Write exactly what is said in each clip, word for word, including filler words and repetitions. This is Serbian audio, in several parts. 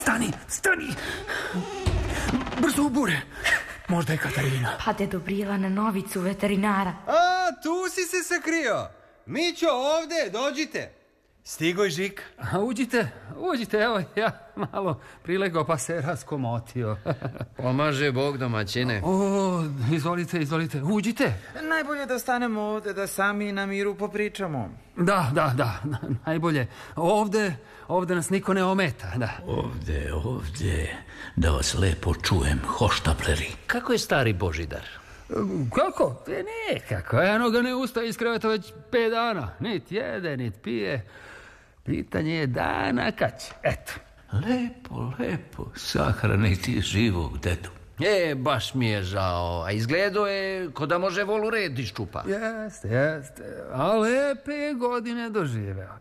Stani, stani! Brzo u bure! Možda je Katarina. Pa te Dobrila na novicu veterinara. A, tu si se sakrio. Mićo, ovde, dođite. Stigo je Žik. A, uđite, uđite, evo ja malo prilegao pa se raskomotio. Pomaže Bog domaćine. O, izvolite, izvolite, uđite. Najbolje da stanemo ovde, da sami na miru popričamo. Da, da, da, najbolje. Ovde, ovde nas niko ne ometa, da. Ovde, ovde, da vas lepo čujem, hoštapleri. Kako je stari Božidar? Kako? E, nekako, eno ga ne ustaje iz kreveta već pet dana. Nit jede, nit pije. Pitanje je dana kad će, eto. Lepo, lepo, sahraniti živog dedu. E, baš mi je žao, a izgledao je ko da može volu red iščupa. Jeste, jeste, a lepe godine doživeo.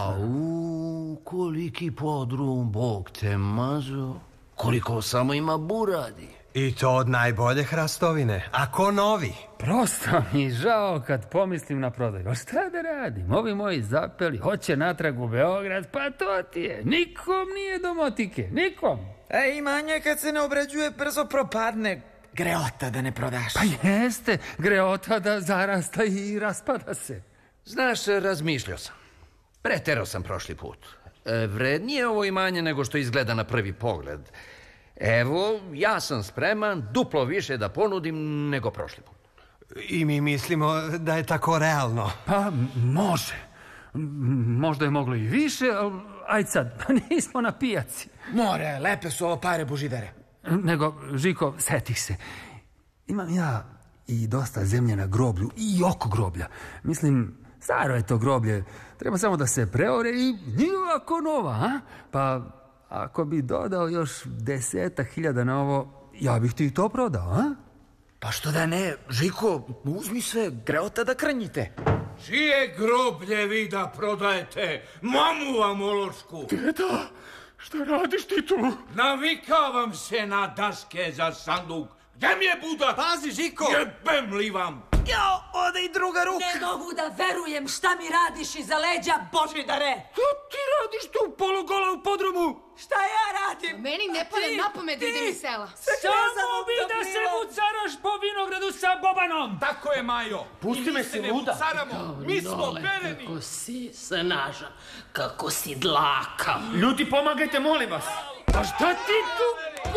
Au, koliki podrum Bog te mazo, koliko samo ima buradi. I to od najbolje hrastovine, a ko novi. Prosto mi žao kad pomislim na prodaju. A šta da radim? Ovi moji zapeli hoće natrag u Beograd, pa to ti je. Nikom nije do motike, nikom. E, imanje kad se ne obrađuje brzo propadne. Greota da ne prodaš. Pa jeste, greota da zarasta i raspada se. Znaš, razmišljao sam. Preterao sam prošli put. E, vrednije ovo imanje nego što izgleda na prvi pogled. Evo, ja sam spreman duplo više da ponudim nego prošli put. I mi mislimo da je tako realno. Pa može. Možda je moglo i više, ali ajde sad, nismo na pijaci. More, lepe su ovo pare, Božidare. Nego, Žiko, setih se. Imam ja i dosta zemlje na groblju i oko groblja. Mislim, staro je to groblje. Treba samo da se preore i nijako nova, a? Pa ako bi dodao još desetak hiljada na ovo, ja bih ti to prodao, a? Pa što da ne, Žiko, uzmi sve, greota da krnjite. Čije groblje vi da prodajete? Mamu vam ološku. Deda, šta radiš ti tu? Navikavam se na daske za sanduk. Gde mi je budak? Pazi, Žiko! Jebem li vam? Jao, ode i druga ruka. Ne mogu da verujem šta mi radiš iza leđa, Božidare. Što ti radiš tu polugola u podrumu? Šta ja radim? Meni ne pade na pamet da idem iz sela. Samo bi da se vucaraš po vinogradu sa Bobanom. Tako je, Majo. Pusti me, si luda. Mi smo bereni. Kako si snažan, kako si dlakav. Ljudi, pomagajte, molim vas. Pa šta ti tu?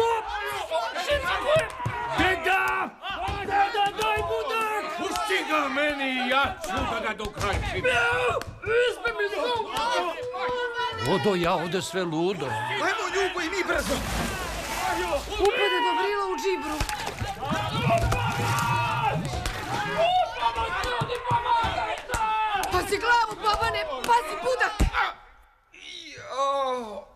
Deda! Deda, daj budak! Pusti ga meni i ja ću da ga dokrajčim. Izme mi ga! Odo ja, ode sve ludo. Ajmo, Ljubo, i mi brzo. Upade Dobrila u džibru. Pazi glavu, Bobane, pazi budak. Jao.